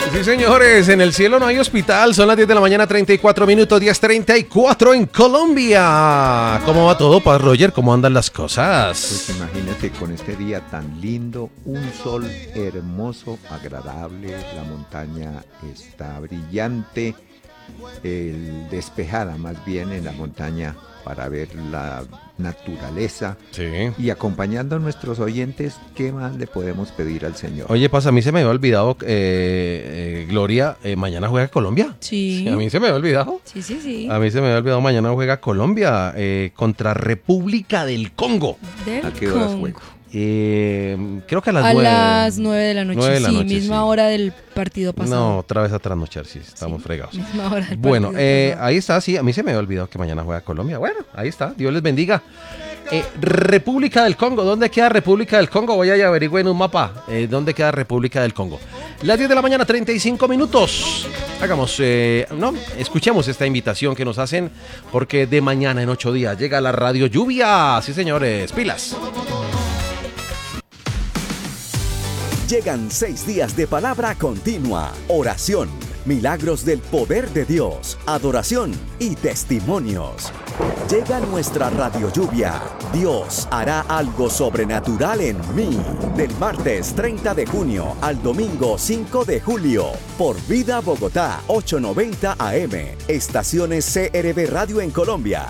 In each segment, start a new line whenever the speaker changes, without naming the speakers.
Sí, señores, en el cielo no hay hospital. Son las 10 de la mañana, 34 minutos, 10:34 en Colombia. ¿Cómo va todo, Paz Roger? ¿Cómo andan las cosas?
Pues imagínate con este día tan lindo, un sol hermoso, agradable, la montaña está brillante, despejada más bien en la montaña para ver la naturaleza.
Sí.
Y acompañando a nuestros oyentes, ¿qué más le podemos pedir al Señor?
Oye, Paz, a mí se me había olvidado, Gloria, ¿mañana juega Colombia?
Sí.
A mí se me había olvidado.
Sí.
A mí se me había olvidado, mañana juega Colombia contra República del Congo.
¿A qué horas juega?
Creo que a las
A
9.
las 9 de la noche,
9 de la
sí,
noche,
misma
sí.
hora del partido pasado.
No, otra vez a trasnochar, sí, estamos fregados.
Misma hora del
Bueno,
partido pasado.
ahí está, sí, a mí se me había olvidado que mañana juega Colombia. Bueno, ahí está, Dios les bendiga. República del Congo, ¿dónde queda República del Congo? Voy a averiguar en un mapa dónde queda República del Congo. Las 10 de la mañana, 35 minutos. Escuchemos esta invitación que nos hacen, porque de mañana en 8 días llega la Radio Lluvia. Sí, señores, pilas.
Llegan 6 días de palabra continua, oración, milagros del poder de Dios, adoración y testimonios. Llega nuestra Radio Lluvia. Dios hará algo sobrenatural en mí. Del martes 30 de junio al domingo 5 de julio. Por Vida Bogotá, 890 AM. Estaciones CRB Radio en Colombia.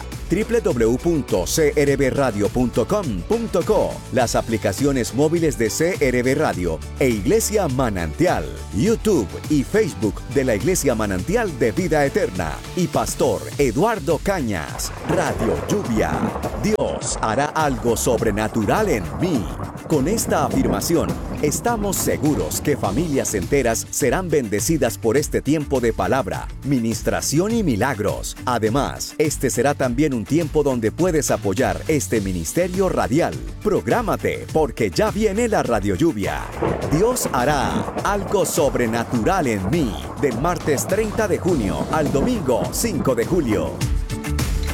www.crbradio.com.co. Las aplicaciones móviles de CRB Radio e Iglesia Manantial. YouTube y Facebook de la Iglesia Manantial de Vida Eterna. Y Pastor Eduardo Cañas. Radio Lluvia. Dios hará algo sobrenatural en mí. Con esta afirmación, estamos seguros que familias enteras serán bendecidas por este tiempo de palabra, ministración y milagros. Además, este será también un tiempo donde puedes apoyar este ministerio radial. Prográmate, porque ya viene la Radio Lluvia. Dios hará algo sobrenatural en mí. Del martes 30 de junio al domingo 5 de julio.